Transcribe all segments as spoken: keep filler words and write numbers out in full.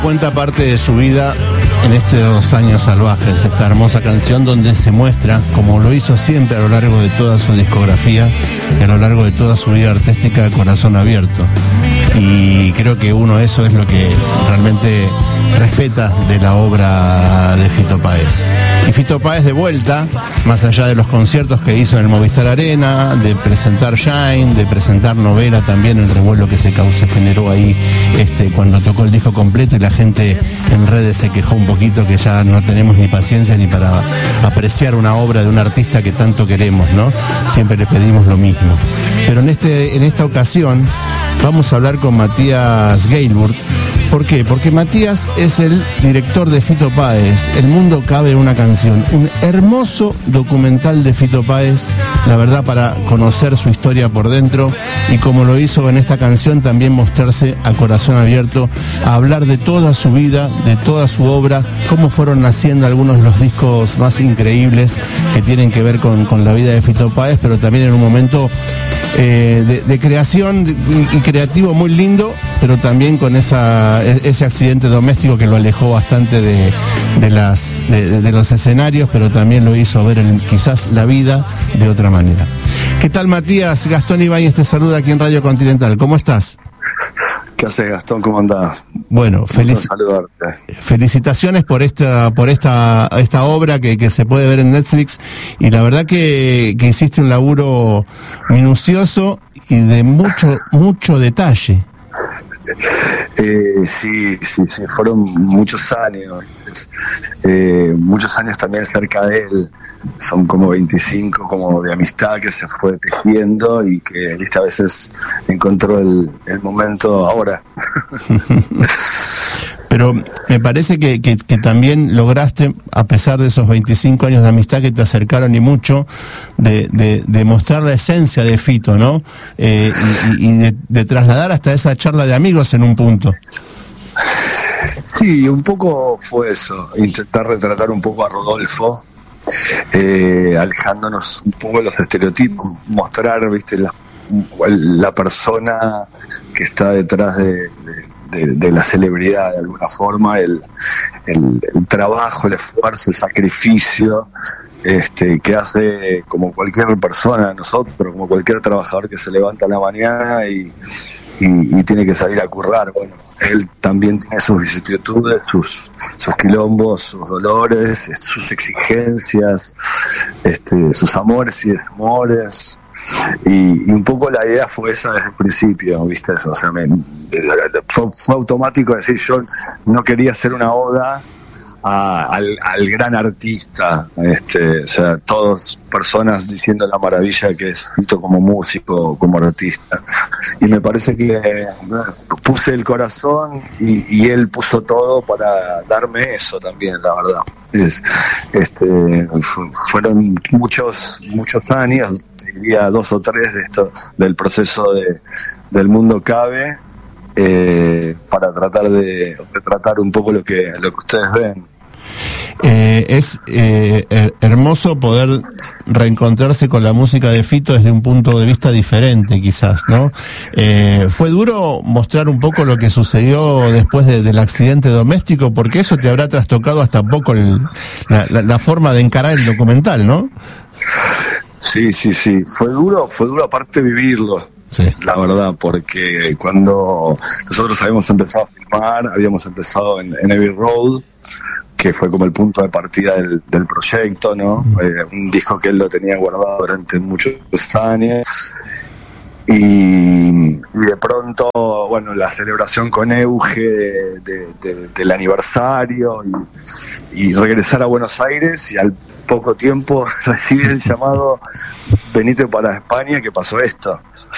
Cuenta parte de su vida en estos años salvajes, esta hermosa canción donde se muestra, como lo hizo siempre a lo largo de toda su discografía y a lo largo de toda su vida artística, corazón abierto. Y creo que uno eso es lo que realmente respeta de la obra de Fito Páez. Y Fito Páez de vuelta, más allá de los conciertos que hizo en el Movistar Arena, de presentar Shine, de presentar Novela también, el revuelo que se causó, generó ahí este, cuando tocó el disco completo y la gente en redes se quejó un poquito que ya no tenemos ni paciencia ni para apreciar una obra de un artista que tanto queremos, ¿no? Siempre le pedimos lo mismo. Pero en, este, en esta ocasión vamos a hablar con Matías Gainsbourg. ¿Por qué? Porque Matías es el director de Fito Páez, El mundo cabe en una canción, un hermoso documental de Fito Páez, la verdad, para conocer su historia por dentro y como lo hizo en esta canción, también mostrarse a corazón abierto, a hablar de toda su vida, de toda su obra, cómo fueron naciendo algunos de los discos más increíbles que tienen que ver con, con la vida de Fito Páez, pero también en un momento eh, de, de creación y, y creativo muy lindo, pero también con esa, ese accidente doméstico que lo alejó bastante de, de, las, de, de los escenarios, pero también lo hizo ver el, quizás la vida de otra manera. ¿Qué tal, Matías? Gastón Ibáñez te saluda aquí en Radio Continental. ¿Cómo estás? ¿Qué haces, Gastón? ¿Cómo andás? Bueno, felici- felicitaciones por esta por esta esta obra que, que se puede ver en Netflix y la verdad que, que hiciste un laburo minucioso y de mucho mucho detalle. Eh, sí, sí, sí, fueron muchos años, eh, muchos años también cerca de él, son como veinticinco como de amistad que se fue tejiendo y que, viste, a veces encontró el, el momento ahora. Pero me parece que, que, que también lograste, a pesar de esos veinticinco años de amistad que te acercaron y mucho, de, de, de mostrar la esencia de Fito, ¿no? Eh, y y de, de trasladar hasta esa charla de amigos en un punto. Sí, un poco fue eso, intentar retratar un poco a Rodolfo, eh, alejándonos un poco de los estereotipos, mostrar, viste, la, la persona que está detrás de... de De, de la celebridad de alguna forma, el, el, el trabajo, el esfuerzo, el sacrificio este, que hace como cualquier persona, nosotros, pero como cualquier trabajador que se levanta a la mañana y, y, y tiene que salir a currar. Bueno, él también tiene sus vicisitudes, sus, sus quilombos, sus dolores, sus exigencias, este, sus amores y desamores. Y, y un poco la idea fue esa desde el principio, ¿viste? Eso, o sea, me, fue, fue automático decir, yo no quería hacer una oda a, al, al gran artista, este, o sea, todas personas diciendo la maravilla que es Fito como músico, como artista, y me parece que puse el corazón y, y él puso todo para darme eso también, la verdad. Es, este, fueron muchos muchos años, diría dos o tres de esto, del proceso de del mundo cabe, eh, para tratar de retratar un poco lo que lo que ustedes ven. Eh, es eh, hermoso poder reencontrarse con la música de Fito desde un punto de vista diferente, quizás, ¿no? Eh, ¿Fue duro mostrar un poco lo que sucedió después de, del accidente doméstico? Porque eso te habrá trastocado hasta poco el, la, la, la forma de encarar el documental, ¿no? Sí, sí, sí. Fue duro, fue duro aparte vivirlo. Sí. La verdad, porque cuando nosotros habíamos empezado a filmar, habíamos empezado en, en Abbey Road, que fue como el punto de partida del, del proyecto, ¿no? Mm. Eh, un disco que él lo tenía guardado durante muchos años. Y, y de pronto, bueno, la celebración con Euge de, de, de, del aniversario y, y regresar a Buenos Aires y al poco tiempo recibir el llamado venite para España, que pasó esto.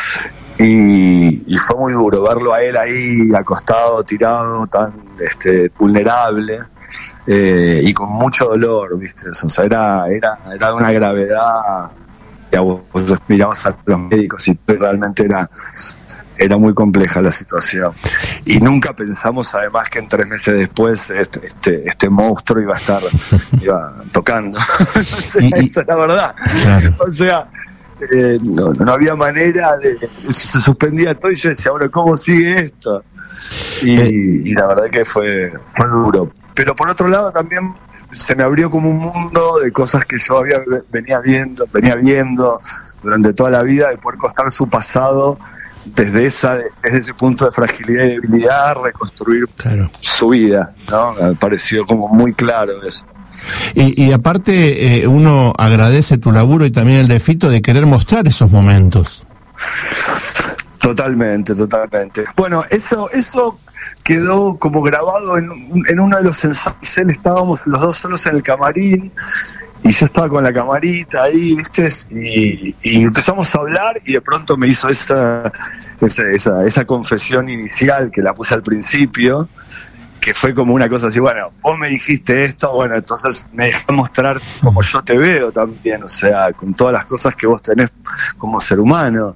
Y, y fue muy duro verlo a él ahí acostado, tirado, tan este, vulnerable. Eh, y con mucho dolor, ¿viste? O sea, era, era, era de una gravedad que vos, vos mirabas a los médicos y realmente era, era muy compleja la situación. Y nunca pensamos además que en tres meses después este, este, este monstruo iba a estar iba tocando. O sea, y, y, esa es la verdad. Claro. O sea, eh, no, no había manera de... Se suspendía todo y yo decía, bueno, ¿cómo sigue esto? y, eh. y la verdad que fue, fue duro. Pero por otro lado también se me abrió como un mundo de cosas que yo había venía viendo, venía viendo durante toda la vida, de poder contar su pasado desde esa desde ese punto de fragilidad y debilidad, reconstruir claro. su vida, ¿no? Me pareció como muy claro eso. Y, y aparte eh, uno agradece tu laburo y también el de Fito de querer mostrar esos momentos. Totalmente, totalmente. Bueno, eso eso quedó como grabado en, en uno de los ensayos. Él estábamos los dos solos en el camarín y yo estaba con la camarita ahí, ¿viste? Y, y empezamos a hablar y de pronto me hizo esa, esa, esa, esa confesión inicial que la puse al principio, que fue como una cosa así, bueno, vos me dijiste esto, bueno, entonces me dejé mostrar como yo te veo también, o sea, con todas las cosas que vos tenés como ser humano.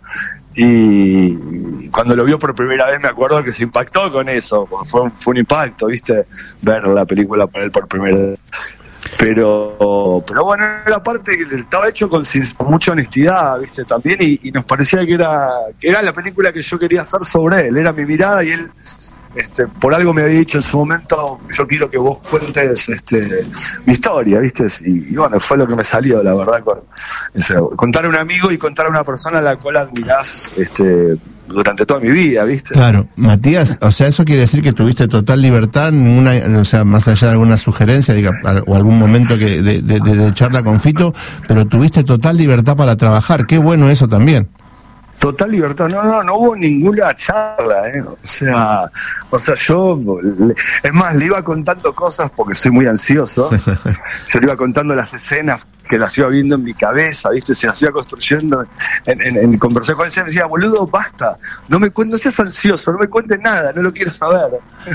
Y cuando lo vio por primera vez me acuerdo que se impactó con eso, fue un, fue un impacto, ¿viste? Ver la película para él por primera vez. Pero pero bueno, la parte que estaba hecho con, con mucha honestidad, ¿viste? También, y, y nos parecía que era que era la película que yo quería hacer sobre él, era mi mirada, y él este por algo me había dicho en su momento, yo quiero que vos cuentes este mi historia, ¿viste? Y, y bueno, fue lo que me salió, la verdad, con ese, contar a un amigo y contar a una persona a la cual admirás este durante toda mi vida, ¿viste? Claro, Matías, o sea, eso quiere decir que tuviste total libertad, ninguna, o sea, más allá de alguna sugerencia, diga, o algún momento que de, de, de, de charla con Fito, pero tuviste total libertad para trabajar, qué bueno eso también. Total libertad, no, no, no hubo ninguna charla, ¿eh? O sea, o sea, yo, es más, le iba contando cosas porque soy muy ansioso, yo le iba contando las escenas que las iba viendo en mi cabeza, ¿viste? Se las iba construyendo en, en, en conversación con él, y decía, boludo, basta, no me cuentes, no seas ansioso, no me cuentes nada, no lo quiero saber.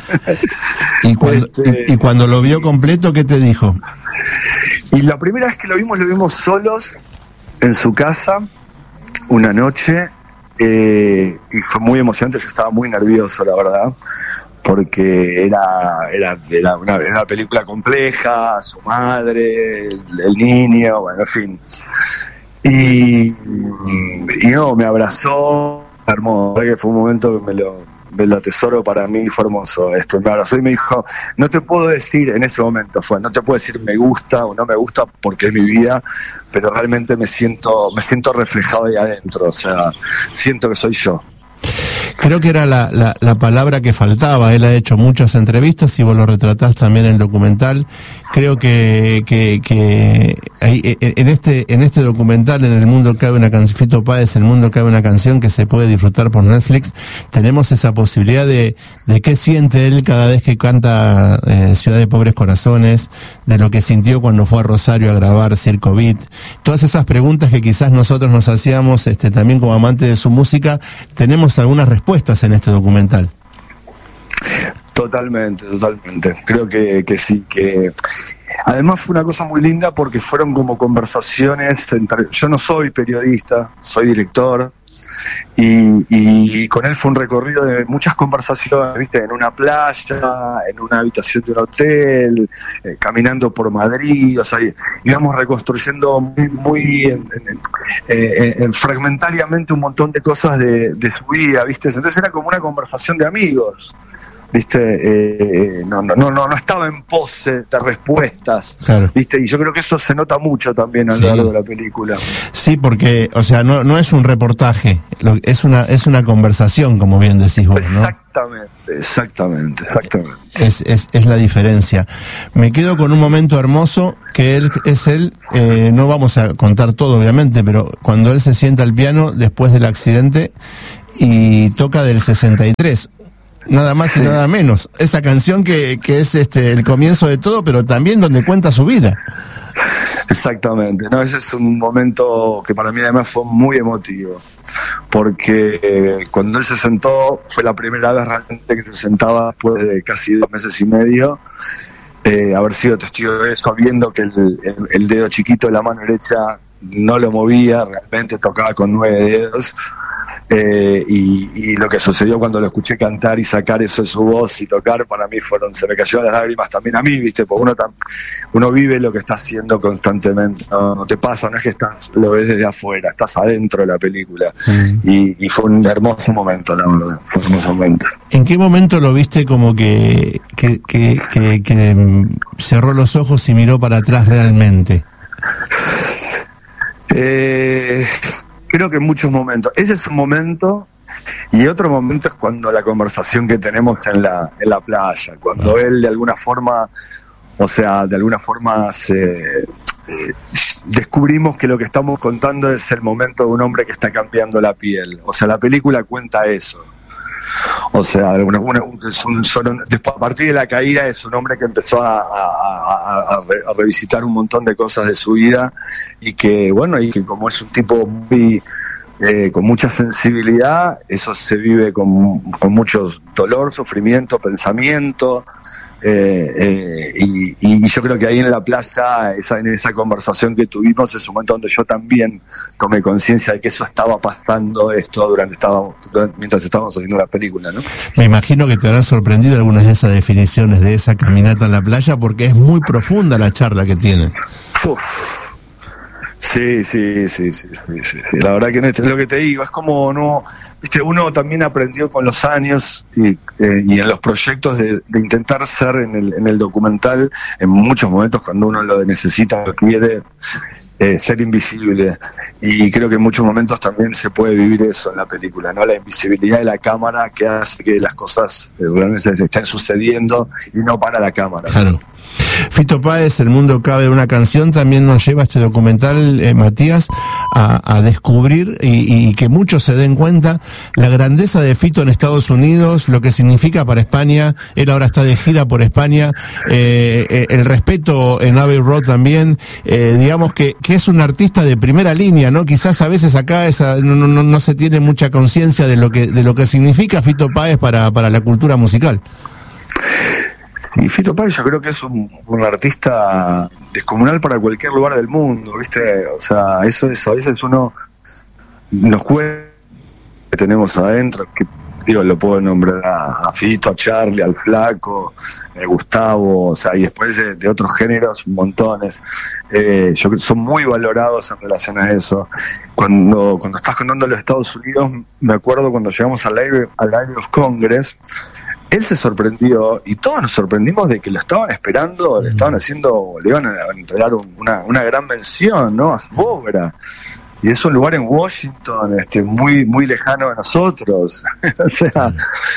¿Y cuando, este... y, y cuando lo vio completo, qué te dijo? Y la primera vez que lo vimos, lo vimos solos, en su casa, una noche, eh, y fue muy emocionante, yo estaba muy nervioso, la verdad, porque era era, era, una, era una película compleja, su madre, el, el niño, bueno, en fin. Y, y no, me abrazó, hermoso, que fue un momento que me lo, me lo atesoro para mí, fue hermoso esto, me abrazó y me dijo, no te puedo decir, en ese momento fue, no te puedo decir me gusta o no me gusta porque es mi vida, pero realmente me siento, me siento reflejado ahí adentro, o sea, siento que soy yo. Creo que era la, la, la palabra que faltaba. Él ha hecho muchas entrevistas y vos lo retratás también en el documental. Creo que que, que ahí, en este en este documental, en El mundo cabe una canción, Fito Páez, El mundo cabe una canción, que se puede disfrutar por Netflix, tenemos esa posibilidad de, de qué siente él cada vez que canta eh, Ciudad de Pobres Corazones, de lo que sintió cuando fue a Rosario a grabar Circo Beat. Todas esas preguntas que quizás nosotros nos hacíamos este también como amantes de su música, tenemos algunas respuestas en este documental. Totalmente, totalmente. Creo que, que sí, que además fue una cosa muy linda porque fueron como conversaciones entre... Yo no soy periodista, soy director, y, y con él fue un recorrido de muchas conversaciones, ¿viste? En una playa, en una habitación de un hotel, eh, caminando por Madrid, o sea, íbamos reconstruyendo muy, muy en, en, eh, en, fragmentariamente un montón de cosas de, de su vida, ¿viste? Entonces era como una conversación de amigos, ¿viste? Eh, no, no, no, no estaba en pose de respuestas, claro. ¿Viste? Y yo creo que eso se nota mucho también a lo sí. largo de la película. Sí, porque, o sea, no, no es un reportaje, es una, es una conversación, como bien decís vos, ¿no? Exactamente, exactamente, exactamente. Es, es, es la diferencia. Me quedo con un momento hermoso, que él es él, eh, no vamos a contar todo, obviamente, pero cuando él se sienta al piano después del accidente y toca del sesenta y tres. Nada más y sí. nada menos. Esa canción que, que es este el comienzo de todo, pero también donde cuenta su vida. Exactamente. No, ese es un momento que para mí además fue muy emotivo, porque eh, cuando él se sentó fue la primera vez realmente que se sentaba después de casi dos meses y medio. Eh, haber sido testigo de eso, viendo que el, el, el dedo chiquito de la mano derecha no lo movía, realmente tocaba con nueve dedos. Eh, y, y lo que sucedió cuando lo escuché cantar y sacar eso de su voz y tocar, para mí fueron, se me cayeron las lágrimas también a mí, viste, porque uno tam, uno vive lo que está haciendo constantemente, no, no te pasa, no es que estás, lo ves desde afuera, estás adentro de la película. Mm. y, y fue un hermoso momento, la verdad, fue un hermoso momento. ¿En qué momento lo viste como que, que, que, que, que cerró los ojos y miró para atrás realmente? Eh... Creo que en muchos momentos. Ese es un momento, y otro momento es cuando la conversación que tenemos en la en la playa, cuando no. él de alguna forma, o sea, de alguna forma se, eh, descubrimos que lo que estamos contando es el momento de un hombre que está cambiando la piel. O sea, la película cuenta eso. O sea, una, una, es un, son, después, a partir de la caída es un hombre que empezó a, a, a, a, re, a revisitar un montón de cosas de su vida y que, bueno, y que como es un tipo muy, eh, con mucha sensibilidad, eso se vive con, con mucho dolor, sufrimiento, pensamiento. Eh, eh, y, y yo creo que ahí en la playa, esa, en esa conversación que tuvimos, es un momento donde yo también tomé conciencia de que eso estaba pasando esto durante estábamos, mientras estábamos haciendo la película, ¿no? Me imagino que te habrán sorprendido algunas de esas definiciones de esa caminata en la playa, porque es muy profunda la charla que tienen. Uf. Sí, sí, sí, sí, sí, sí. La verdad que no es lo que te digo, es como no, viste, uno también aprendió con los años y, eh, y en los proyectos de, de intentar ser en el, en el documental, en muchos momentos cuando uno lo necesita, lo quiere, eh, ser invisible. Y creo que en muchos momentos también se puede vivir eso en la película, ¿no? La invisibilidad de la cámara que hace que las cosas eh, realmente estén sucediendo y no para la cámara. Claro. Fito Páez, El mundo cabe de una canción, también nos lleva este documental, eh, Matías, a, a descubrir y, y que muchos se den cuenta la grandeza de Fito en Estados Unidos, lo que significa para España. Él ahora está de gira por España, eh, eh, el respeto en Abbey Road también, eh, digamos que, que es un artista de primera línea, ¿no? Quizás a veces acá esa, no, no, no se tiene mucha conciencia de lo que de lo que significa Fito Páez para, para la cultura musical. Sí, Fito Páez yo creo que es un, un artista descomunal para cualquier lugar del mundo, ¿viste? O sea, eso es, a veces uno nos cuesta que tenemos adentro, que digo, lo puedo nombrar a, a Fito, a Charlie, al Flaco, a Gustavo, o sea, y después de, de otros géneros, montones. Eh, yo creo que son muy valorados en relación a eso. Cuando, cuando estás contando los Estados Unidos, me acuerdo cuando llegamos al Library, al Library of Congress, él se sorprendió y todos nos sorprendimos de que lo estaban esperando, le estaban haciendo, le iban a entregar un, una, una gran mención, ¿no? A su obra. Y es un lugar en Washington, este, muy, muy lejano de nosotros. O sea,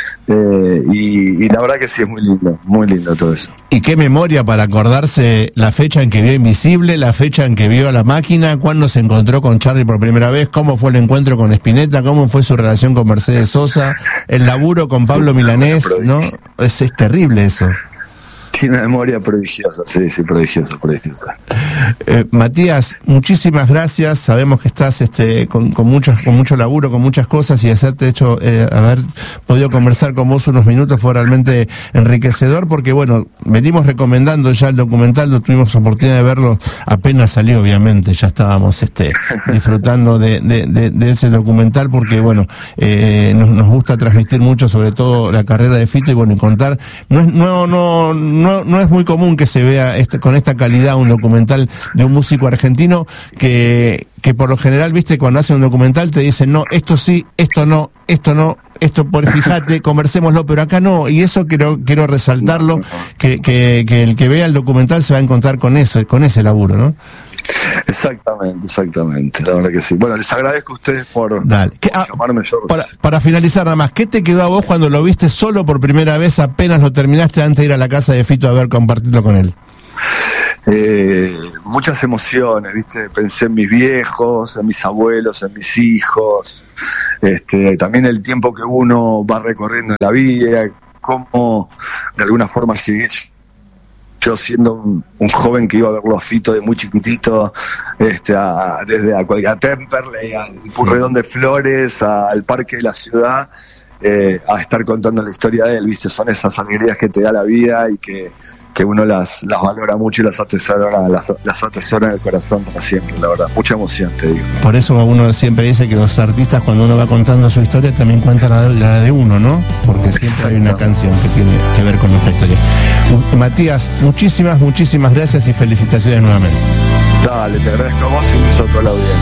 eh, y, y la verdad que sí es muy lindo, muy lindo todo eso. Y qué memoria para acordarse la fecha en que vio Invisible, la fecha en que vio a La Máquina, cuándo se encontró con Charlie por primera vez, cómo fue el encuentro con Spinetta, cómo fue su relación con Mercedes Sosa, el laburo con Pablo sí, Milanés, ¿no? Es, es terrible eso. Tiene una memoria prodigiosa, sí, sí, prodigiosa, prodigiosa. Eh, Matías, muchísimas gracias. Sabemos que estás este, con, con, muchos, con mucho laburo, con muchas cosas, y hacerte hecho, eh, haber podido conversar con vos unos minutos fue realmente enriquecedor, porque bueno, venimos recomendando ya el documental, no tuvimos oportunidad de verlo, apenas salió, obviamente, ya estábamos este, disfrutando de, de, de, de ese documental, porque bueno, eh, nos, nos gusta transmitir mucho, sobre todo la carrera de Fito, y bueno, y contar, no es, no, no, no No, no es muy común que se vea este, con esta calidad un documental de un músico argentino que, que por lo general, viste, cuando hacen un documental te dicen, no, esto sí, esto no, esto no, esto por fíjate, conversémoslo, pero acá no, y eso quiero quiero resaltarlo, que, que, que el que vea el documental se va a encontrar con eso, con ese laburo, ¿no? Exactamente, exactamente, la verdad que sí. Bueno, les agradezco a ustedes por, Dale. por ah, llamarme yo. Para, para finalizar nada más, ¿qué te quedó a vos cuando lo viste solo por primera vez, apenas lo terminaste antes de ir a la casa de Fito a ver, compartirlo con él? Eh, muchas emociones, ¿viste? Pensé en mis viejos, en mis abuelos, en mis hijos, este, también el tiempo que uno va recorriendo en la vida, cómo de alguna forma llegué yo siendo un, un joven que iba a verlo a Fito de muy chiquitito, este, a, desde a, a Temperley, al Purredón de Flores, a, al Parque de la Ciudad, eh, a estar contando la historia de él, ¿viste? Son esas alegrías que te da la vida y que que uno las, las valora mucho y las atesora, las, las atesora en el corazón para siempre, la verdad. Mucha emoción, te digo. Por eso uno siempre dice que los artistas, cuando uno va contando su historia, también cuentan la, la de uno, ¿no? Porque siempre hay una canción que tiene que ver con nuestra historia. Uh, Matías, muchísimas, muchísimas gracias y felicitaciones nuevamente. Dale, te agradezco a vos y un beso a toda la audiencia.